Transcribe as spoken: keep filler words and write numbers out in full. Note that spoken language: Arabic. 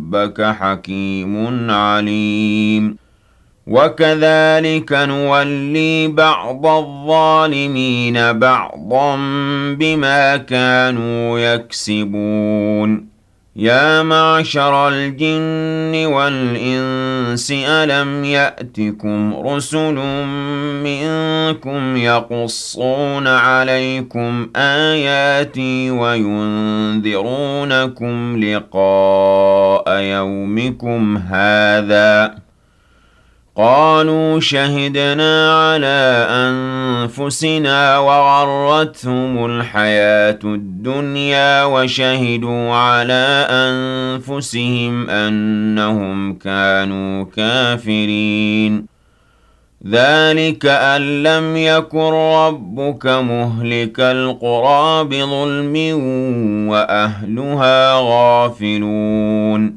رَبَّكَ حَكِيمٌ عَلِيمٌ وَكَذَلِكَ نُوَلِّي بَعْضَ الظَّالِمِينَ بَعْضًا بِمَا كَانُوا يَكْسِبُونَ يَا مَعْشَرَ الْجِنِّ وَالْإِنسِ أَلَمْ يَأْتِكُمْ رُسُلٌ مِّنكُمْ يَقُصُّونَ عَلَيْكُمْ آيَاتِي وَيُنذِرُونَكُمْ لِقَاءَ يَوْمِكُمْ هَٰذَا ۚ قَالُوا شَهِدْنَا عَلَىٰ أَنفُسِنَا وَغَرَّتْهُمُ الْحَيَاةُ الدُّنْيَا وَشَهِدُوا عَلَىٰ أَنفُسِهِمْ أَنَّهُمْ كَانُوا كَافِرِينَ ذَٰلِكَ أَن لَّمْ يَكُن رَّبُّكَ مُهْلِكَ الْقُرَىٰ بِظُلْمٍ وَأَهْلُهَا غَافِلُونَ